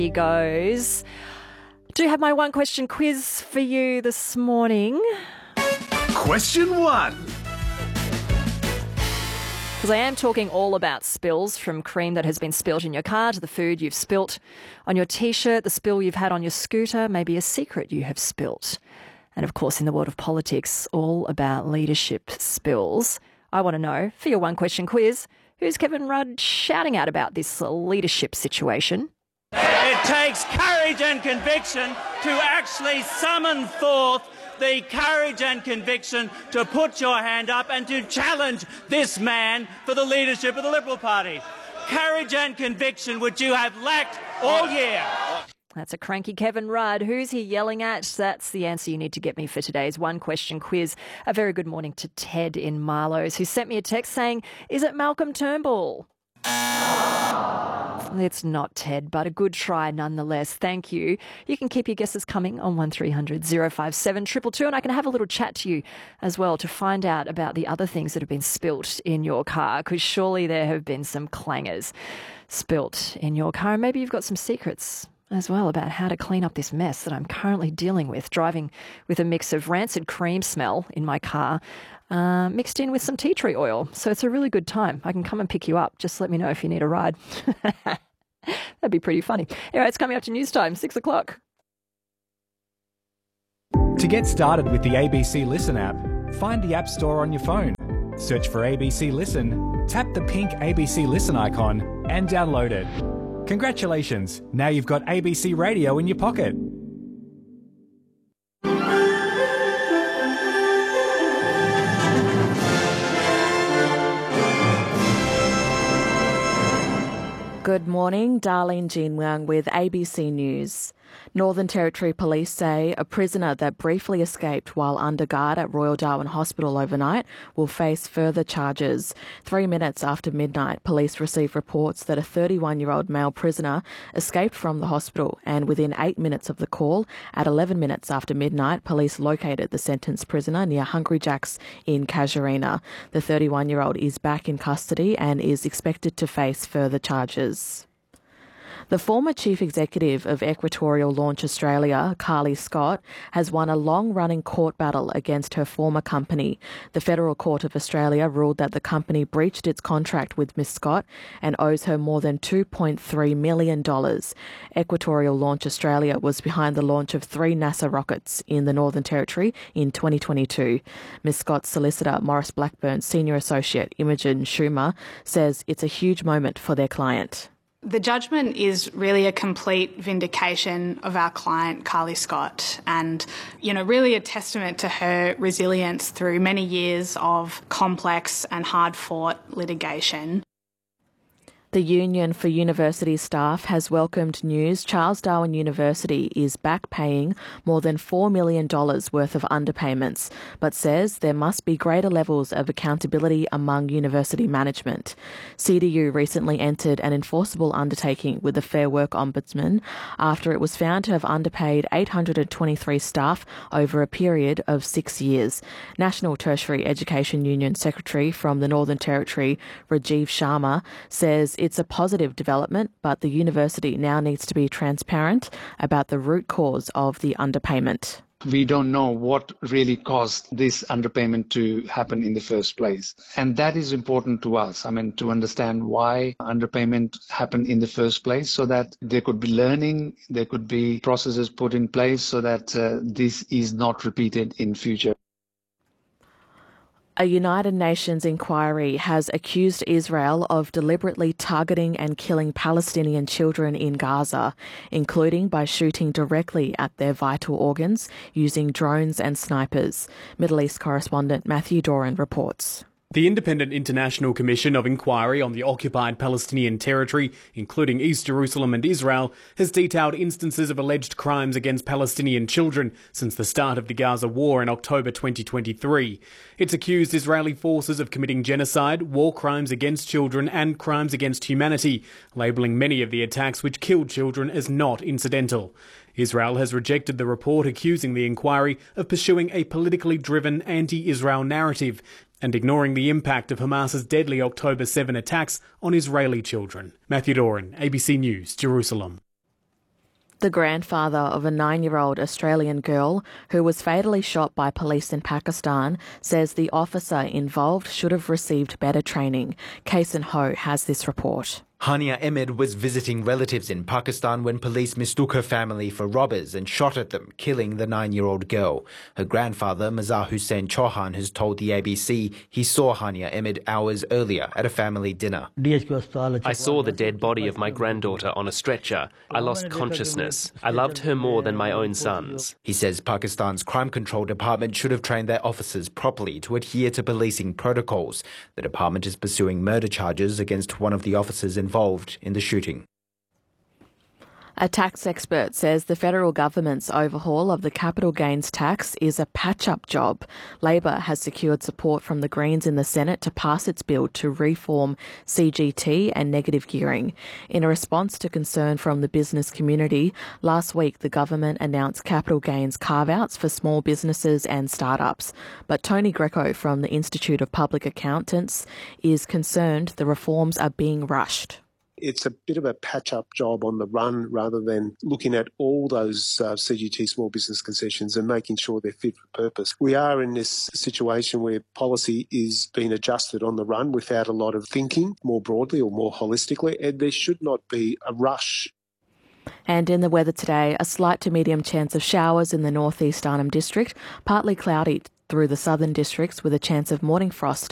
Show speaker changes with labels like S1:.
S1: Here goes. Do have my one question quiz for you this morning.
S2: Question 1.
S1: Because I am talking all about spills, from cream that has been spilt in your car to the food you've spilt on your T-shirt, the spill you've had on your scooter, maybe a secret you have spilt. And of course, in the world of politics, all about leadership spills. I want to know, for your one question quiz, who's Kevin Rudd shouting at about this leadership situation?
S3: It takes courage and conviction to actually summon forth the courage and conviction to put your hand up and to challenge this man for the leadership of the Liberal Party. Courage and conviction which you have lacked all year.
S1: That's a cranky Kevin Rudd. Who's he yelling at? That's the answer you need to get me for today's one question quiz. A very good morning to Ted in Marloes, who sent me a text saying, is it Malcolm Turnbull? It's not Ted, but a good try nonetheless. Thank you. You can keep your guesses coming on 1300 057 222, and I can have a little chat to you as well to find out about the other things that have been spilt in your car, because surely there have been some clangers spilt in your car. And maybe you've got some secrets as well about how to clean up this mess that I'm currently dealing with, driving with a mix of rancid cream smell in my car, mixed in with some tea tree oil. So it's a really good time. I can come and pick you up. Just let me know if you need a ride. That'd be pretty funny. Anyway, it's coming up to news time, 6 o'clock.
S4: To get started with the ABC Listen app, find the App Store on your phone. Search for ABC Listen, tap the pink ABC Listen icon and download it. Congratulations, now you've got ABC Radio in your pocket.
S5: Good morning, Darlene Jean Wang with ABC News. Northern Territory Police say a prisoner that briefly escaped while under guard at Royal Darwin Hospital overnight will face further charges. 3 minutes after midnight, police received reports that a 31-year-old male prisoner escaped from the hospital, and within 8 minutes of the call, at 11 minutes after midnight, police located the sentenced prisoner near Hungry Jack's in Casuarina. The 31-year-old is back in custody and is expected to face further charges. The former chief executive of Equatorial Launch Australia, Carly Scott, has won a long-running court battle against her former company. The Federal Court of Australia ruled that the company breached its contract with Ms. Scott and owes her more than $2.3 million. Equatorial Launch Australia was behind the launch of 3 NASA rockets in the Northern Territory in 2022. Ms. Scott's solicitor, Maurice Blackburn's senior associate, Imogen Schumer, says it's a huge moment for their client.
S6: The judgment is really a complete vindication of our client, Carly Scott, and, really a testament to her resilience through many years of complex and hard-fought litigation.
S5: The Union for University Staff has welcomed news Charles Darwin University is back paying more than $4 million worth of underpayments, but says there must be greater levels of accountability among university management. CDU recently entered an enforceable undertaking with the Fair Work Ombudsman after it was found to have underpaid 823 staff over a period of 6 years. National Tertiary Education Union Secretary from the Northern Territory, Rajiv Sharma, says it's a positive development, but the university now needs to be transparent about the root cause of the underpayment.
S7: We don't know what really caused this underpayment to happen in the first place. And that is important to us, to understand why underpayment happened in the first place, so that there could be learning, there could be processes put in place so that this is not repeated in future.
S5: A United Nations inquiry has accused Israel of deliberately targeting and killing Palestinian children in Gaza, including by shooting directly at their vital organs using drones and snipers. Middle East correspondent Matthew Doran reports.
S8: The Independent International Commission of Inquiry on the Occupied Palestinian Territory, including East Jerusalem and Israel, has detailed instances of alleged crimes against Palestinian children since the start of the Gaza war in October 2023. It's accused Israeli forces of committing genocide, war crimes against children and crimes against humanity, labelling many of the attacks which killed children as not incidental. Israel has rejected the report accusing the inquiry of pursuing a politically driven anti-Israel narrative and ignoring the impact of Hamas's deadly October 7 attacks on Israeli children. Matthew Doran, ABC News, Jerusalem.
S5: The grandfather of a 9-year-old Australian girl who was fatally shot by police in Pakistan says the officer involved should have received better training. Kason Ho has this report.
S9: Hania Ahmed was visiting relatives in Pakistan when police mistook her family for robbers and shot at them, killing the 9-year-old girl. Her grandfather, Mazhar Hussain Chauhan, has told the ABC he saw Hania Ahmed hours earlier at a family dinner.
S10: I saw the dead body of my granddaughter on a stretcher. I lost consciousness. I loved her more than my own sons.
S9: He says Pakistan's Crime Control Department should have trained their officers properly to adhere to policing protocols. The department is pursuing murder charges against one of the officers involved in the shooting.
S5: A tax expert says the federal government's overhaul of the capital gains tax is a patch-up job. Labor has secured support from the Greens in the Senate to pass its bill to reform CGT and negative gearing. In a response to concern from the business community, last week the government announced capital gains carve-outs for small businesses and startups. But Tony Greco from the Institute of Public Accountants is concerned the reforms are being rushed.
S11: It's a bit of a patch-up job on the run rather than looking at all those CGT small business concessions and making sure they're fit for purpose. We are in this situation where policy is being adjusted on the run without a lot of thinking more broadly or more holistically, and there should not be a rush.
S5: And in the weather today, a slight to medium chance of showers in the northeast Arnhem District, partly cloudy through the southern districts with a chance of morning frost